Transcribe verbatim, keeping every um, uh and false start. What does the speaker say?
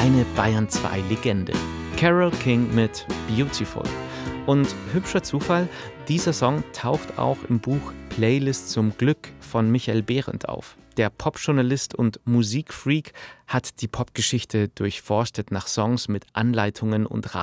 eine Bayern zwei Legende. Carole King mit Beautiful. Und hübscher Zufall, dieser Song taucht auch im Buch Playlist zum Glück von Michael Behrendt auf. Der Popjournalist und Musikfreak hat die Popgeschichte durchforstet nach Songs mit Anleitungen und